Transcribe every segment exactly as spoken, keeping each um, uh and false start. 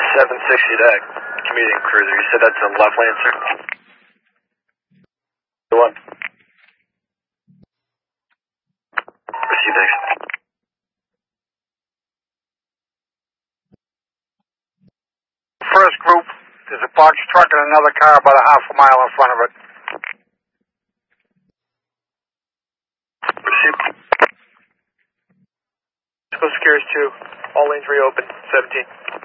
seven sixty to commuting cruiser. You said that's a left lane, sir? The one. Receive, thanks. First group, there's a box truck and another car about a half a mile in front of it. Receive. Coast Secures two, all lanes reopen, seventeen.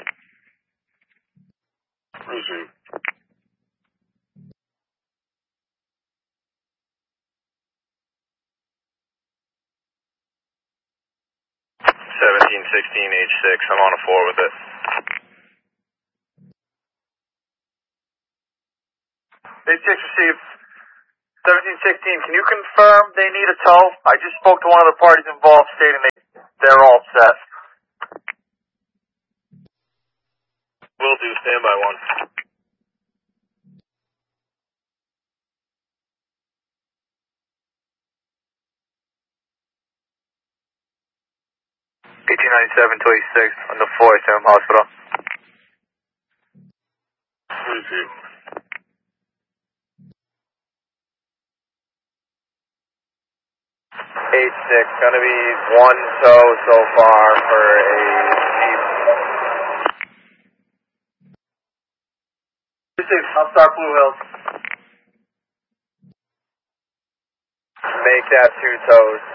Receive. seventeen sixteen H six, I'm on a four with it. H six received. seventeen sixteen, can you confirm they need a tow? I just spoke to one of the parties involved stating they, they're all set. Will do, standby one. eighteen ninety-seven to eighty-six on the four, Sam Hospital. Receive. eight six, gonna be one tow so far for a Jeep. eight six, I'll start Blue Hills. Make that two tows.